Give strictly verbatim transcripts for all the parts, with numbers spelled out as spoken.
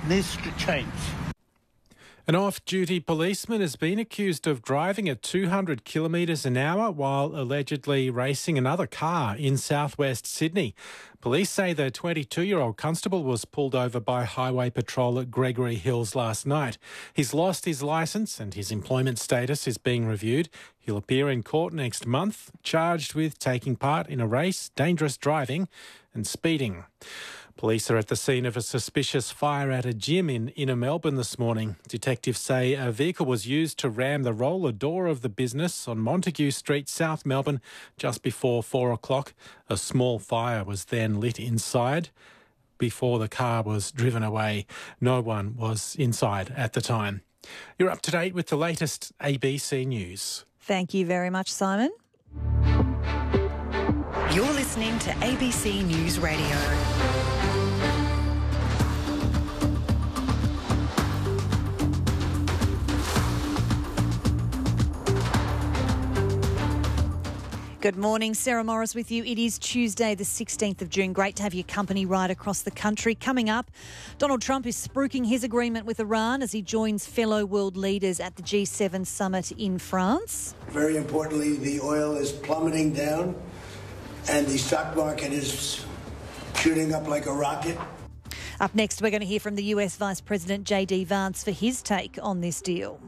needs to change. An off-duty policeman has been accused of driving at two hundred kilometres an hour while allegedly racing another car in southwest Sydney. Police say the twenty-two-year-old constable was pulled over by Highway Patrol at Gregory Hills last night. He's lost his licence and his employment status is being reviewed. He'll appear in court next month, charged with taking part in a race, dangerous driving and speeding. Police are at the scene of a suspicious fire at a gym in inner Melbourne this morning. Detectives say a vehicle was used to ram the roller door of the business on Montague Street, South Melbourne, just before four o'clock. A small fire was then lit inside before the car was driven away. No one was inside at the time. You're up to date with the latest A B C News. Thank you very much, Simon. You're listening to A B C News Radio. Good morning, Sarah Morris with you. It is Tuesday the sixteenth of June. Great to have your company right across the country. Coming up, Donald Trump is spruiking his agreement with Iran as he joins fellow world leaders at the G seven summit in France. Very importantly, the oil is plummeting down and the stock market is shooting up like a rocket. Up next, we're going to hear from the U S Vice President J D Vance for his take on this deal.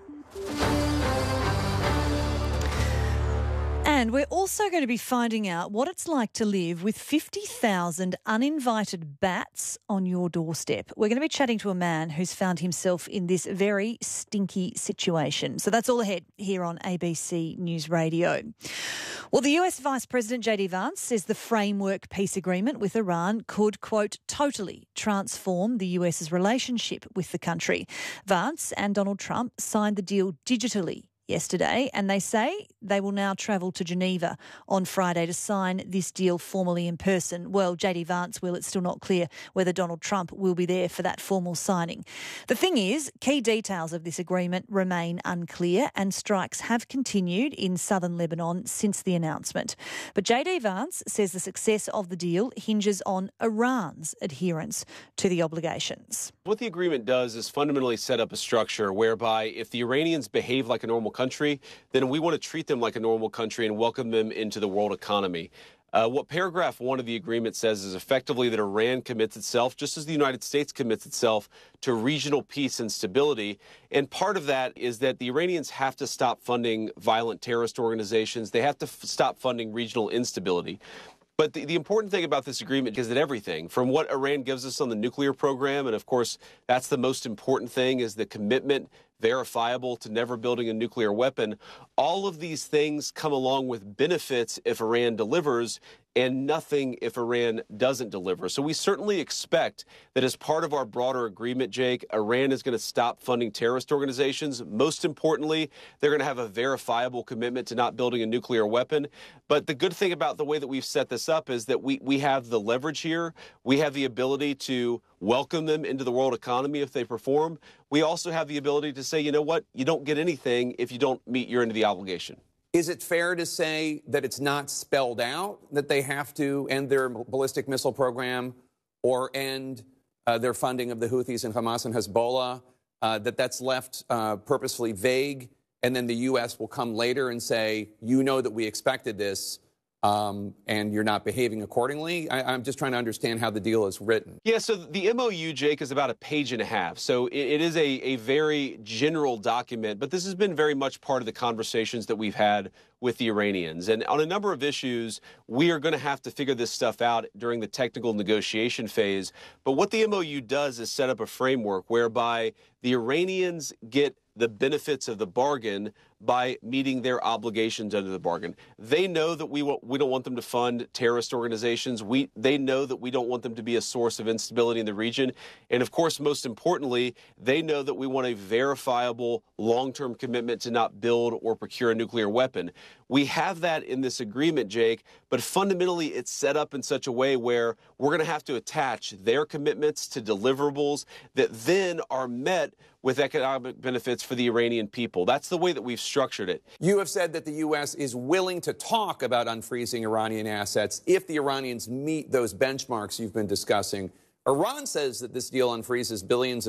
And we're also going to be finding out what it's like to live with fifty thousand uninvited bats on your doorstep. We're going to be chatting to a man who's found himself in this very stinky situation. So that's all ahead here on A B C News Radio. Well, the U S Vice President J D Vance says the framework peace agreement with Iran could, quote, totally transform the US's relationship with the country. Vance and Donald Trump signed the deal digitally yesterday, and they say they will now travel to Geneva on Friday to sign this deal formally in person. Well, J D Vance will. It's still not clear whether Donald Trump will be there for that formal signing. The thing is, key details of this agreement remain unclear, and strikes have continued in southern Lebanon since the announcement. But J D Vance says the success of the deal hinges on Iran's adherence to the obligations. What the agreement does is fundamentally set up a structure whereby if the Iranians behave like a normal country, then we want to treat them like a normal country and welcome them into the world economy. Uh, what paragraph one of the agreement says is effectively that Iran commits itself, just as the United States commits itself, to regional peace and stability. And part of that is that the Iranians have to stop funding violent terrorist organizations. They have to f- stop funding regional instability. But the, the important thing about this agreement is that everything, from what Iran gives us on the nuclear program, and of course that's the most important thing, is the commitment, verifiable, to never building a nuclear weapon. All of these things come along with benefits if Iran delivers, and nothing if Iran doesn't deliver. So we certainly expect that as part of our broader agreement, Jake, Iran is going to stop funding terrorist organizations. Most importantly, they're going to have a verifiable commitment to not building a nuclear weapon. But the good thing about the way that we've set this up is that we, we have the leverage here. We have the ability to welcome them into the world economy if they perform. We also have the ability to say, you know what, you don't get anything if you don't meet your end of the obligation. Is it fair to say that it's not spelled out that they have to end their ballistic missile program or end uh, their funding of the Houthis and Hamas and Hezbollah, uh, that that's left uh, purposefully vague, and then the U S will come later and say, you know that we expected this, Um, and you're not behaving accordingly? I, I'm just trying to understand how the deal is written. Yeah, so the M O U, Jake, is about a page and a half. So it, it is a, a very general document, but this has been very much part of the conversations that we've had with the Iranians. And on a number of issues, we are going to have to figure this stuff out during the technical negotiation phase. But what the M O U does is set up a framework whereby the Iranians get the benefits of the bargain by meeting their obligations under the bargain. They know that we want, we don't want them to fund terrorist organizations. We they know that we don't want them to be a source of instability in the region. And of course, most importantly, they know that we want a verifiable long-term commitment to not build or procure a nuclear weapon. We have that in this agreement, Jake, but fundamentally it's set up in such a way where we're going to have to attach their commitments to deliverables that then are met with economic benefits for the Iranian people. That's the way that we've structured it. You have said that the U S is willing to talk about unfreezing Iranian assets if the Iranians meet those benchmarks you've been discussing. Iran says that this deal unfreezes billions of